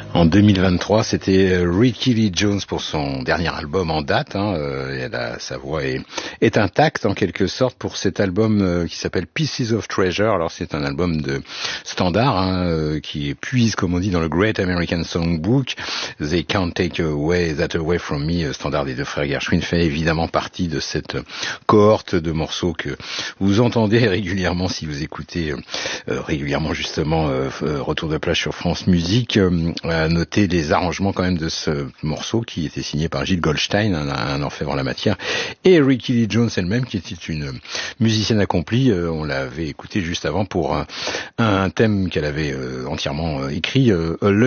En 2023, c'était Ricky Lee Jones pour son dernier album en date. Sa voix est intacte en quelque sorte pour cet album qui s'appelle Pieces of Treasure. Alors c'est un album de standard qui puise, comme on dit, dans le Great American Songbook. They Can't Take That Away From Me, standard des deux frères Gershwin, fait évidemment partie de cette cohorte de morceaux que vous entendez régulièrement si vous écoutez régulièrement justement Retour de plage sur France Musique. Noter les arrangements quand même de ce morceau qui était signé par Gilles Goldstein, un orfèvre en la matière, et Ricky Lee Jones elle-même qui était une musicienne accomplie. On l'avait écouté juste avant pour un thème qu'elle avait entièrement écrit,